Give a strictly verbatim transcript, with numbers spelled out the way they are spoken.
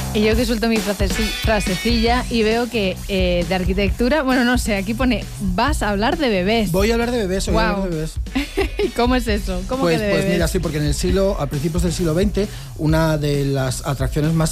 Y yo que suelto mi fraseci- frasecilla y veo que eh, de arquitectura, bueno, no sé, aquí pone, vas a hablar de bebés. Voy a hablar de bebés, voy Wow. a hablar de bebés. ¿Y cómo es eso? ¿Cómo Pues, que de pues bebés? mira, sí, porque en el siglo, a principios del siglo veinte, una de las atracciones más